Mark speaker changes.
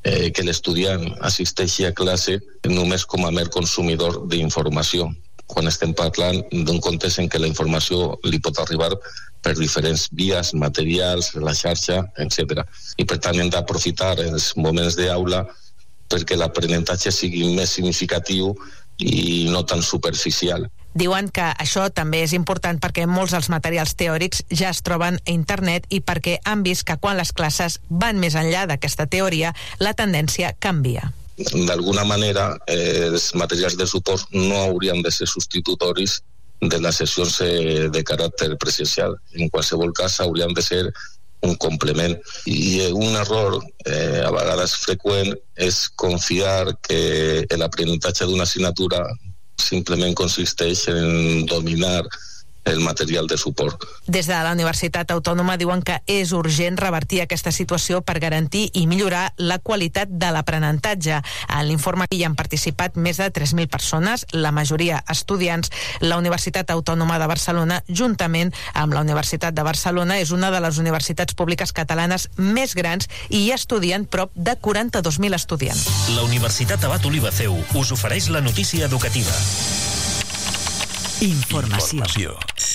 Speaker 1: que l'estudiant assisteixi a classe només com a mer consumidor d'informació, quan estem parlant d'un context en què la informació li pot arribar per diferents vies, materials, la xarxa, etc. I per tant hem d'aprofitar els moments d'aula perquè l'aprenentatge sigui més significatiu i no tan superficial.
Speaker 2: Diuen que això també és important perquè molts dels materials teòrics ja es troben a internet i perquè han vist que quan les classes van més enllà d'aquesta teoria, la tendència canvia.
Speaker 1: D'alguna manera, els materials de suport no haurien de ser substitutoris de les sessions de caràcter presencial. En qualsevol cas, haurien de ser un complement. I un error a vegades freqüent és confiar que l'aprenentatge d'una assignatura simplement consisteix en dominar el material de suport.
Speaker 2: Des de la Universitat Autònoma diuen que és urgent revertir aquesta situació per garantir i millorar la qualitat de l'aprenentatge. En l'informe hi han participat més de 3.000 persones, la majoria estudiants. La Universitat Autònoma de Barcelona, juntament amb la Universitat de Barcelona, és una de les universitats públiques catalanes més grans i hi estudien prop de 42.000 estudiants.
Speaker 3: La Universitat Abat Oliva CEU us ofereix la notícia educativa.
Speaker 4: Informació.